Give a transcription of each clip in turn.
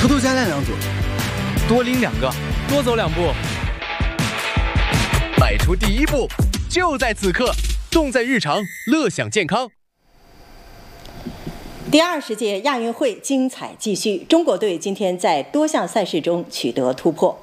葡萄加量2组， 多拎2个，多走2步。 迈出第一步，就在此刻，重在日常，乐享健康。 第20届亚运会精彩继续，中国队今天在多项赛事中取得突破。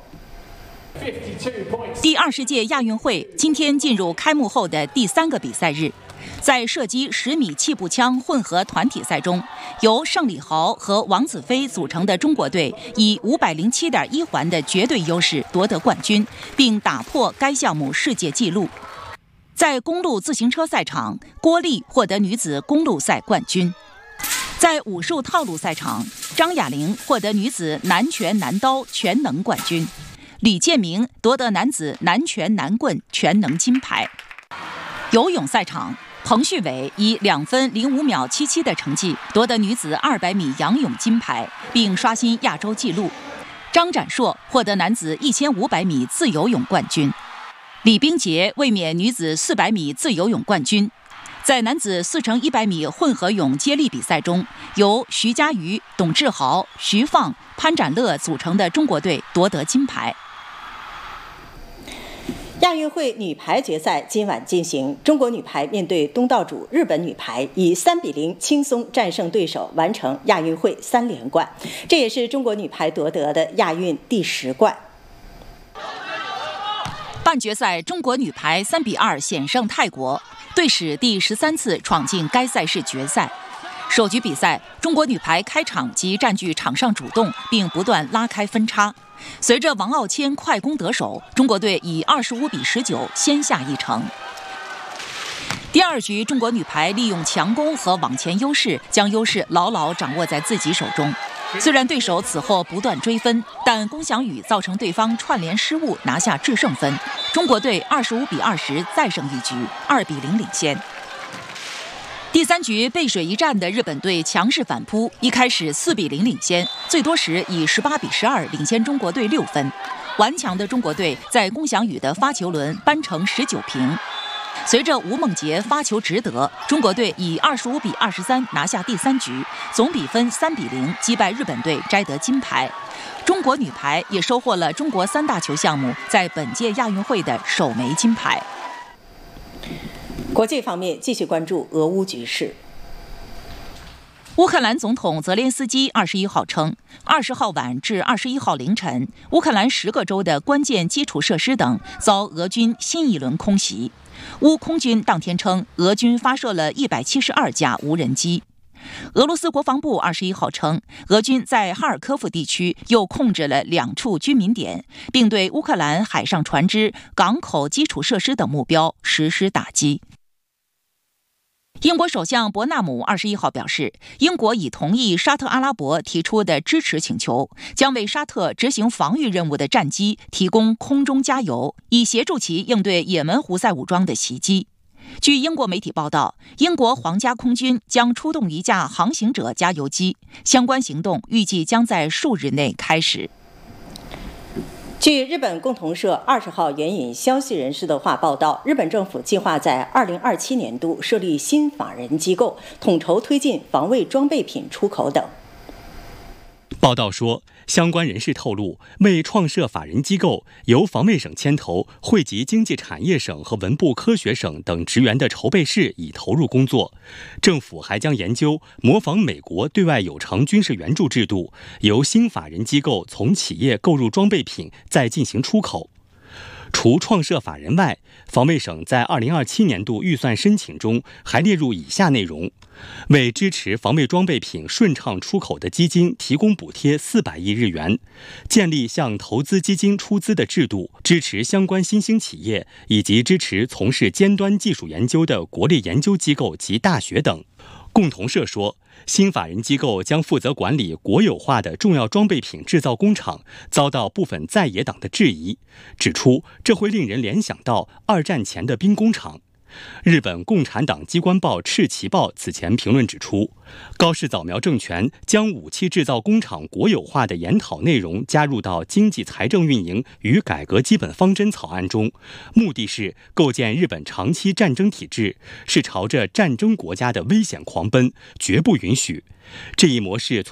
第20届亚运会今天进入开幕后的第3个比赛日，在射击10米气步枪混合团体赛中，由盛礼豪和王子飞组成的中国队以507.1环的绝对优势夺得冠军，并打破该项目世界纪录。在公路自行车赛场，郭丽获得女子公路赛冠军。在武术套路赛场，张雅玲获得女子男拳男刀全能冠军，李建明夺得男子男拳男棍全能金牌。游泳赛场，彭旭伟以2分05秒77的成绩夺得女子200米仰泳金牌，并刷新亚洲纪录。张展硕获得男子1500米自由泳冠军，李冰洁卫冕女子400米自由泳冠军。在男子4×100米混合泳接力比赛中，由徐嘉余、董志豪、徐放、潘展乐组成的中国队夺得金牌。 亚运会女排决赛今晚进行，中国女排面对东道主日本女排，以3-0轻松战胜对手，完成亚运会3连冠，这也是中国女排夺得的亚运第10冠。 半决赛，中国女排3-2险胜泰国，队史第13次闯进该赛事决赛。首局比赛，中国女排开场即占据场上主动，并不断拉开分差。随着王傲谦快攻得手，中国队以25-19先下一城。第2局，中国女排利用强攻和网前优势，将优势牢牢掌握在自己手中。虽然对手此后不断追分，但龚翔宇造成对方串联失误，拿下制胜分。中国队25-20再胜一局，2-0领先。第3局背水一战的日本队强势反扑，一开始4-0领先，最多时以18-12领先中国队6分。顽强的中国队在龚翔宇的发球轮扳成19平。随着吴梦洁发球值得，中国队以25-23拿下第3局，总比分3-0击败日本队，摘得金牌。中国女排也收获了中国3大球项目在本届亚运会的首枚金牌。 国际方面，继续关注俄乌局势。 乌克兰总统泽连斯基21号称，20号晚至21号凌晨，乌克兰10个州的关键基础设施等遭俄军新一轮空袭。乌空军当天称，俄军发射了172架无人机。俄罗斯国防部21号称，俄军在哈尔科夫地区又控制了2处居民点，并对乌克兰海上船只、港口基础设施等目标实施打击。英国首相伯纳姆21号表示，英国已同意沙特阿拉伯提出的支持请求，将为沙特执行防御任务的战机提供空中加油，以协助其应对也门胡塞武装的袭击。据英国媒体报道，英国皇家空军将出动1架航行者加油机，相关行动预计将在数日内开始。 据日本共同社20号援引消息人士的话报道，日本政府计划在2027年度设立新法人机构，统筹推进防卫装备品出口等。 报道说，相关人士透露，为创设法人机构，由防卫省牵头，汇集经济产业省和文部科学省等职员的筹备室已投入工作。政府还将研究模仿美国对外有偿军事援助制度，由新法人机构从企业购入装备品，再进行出口。除创设法人外，防卫省在2027年度预算申请中还列入以下内容：为支持防卫装备品顺畅出口的基金提供补贴400亿日元，建立向投资基金出资的制度，支持相关新兴企业，以及支持从事尖端技术研究的国立研究机构及大学等。共同社说，新法人机构将负责管理国有化的重要装备品制造工厂，遭到部分在野党的质疑，指出这会令人联想到2战前的兵工厂。日本共产党机关报《赤旗报》此前评论指出，高市早苗政权将武器制造工厂国有化的研讨内容加入到经济财政运营与改革基本方针草案中，目的是构建日本长期战争体制，是朝着战争国家的危险狂奔，绝不允许。这一模式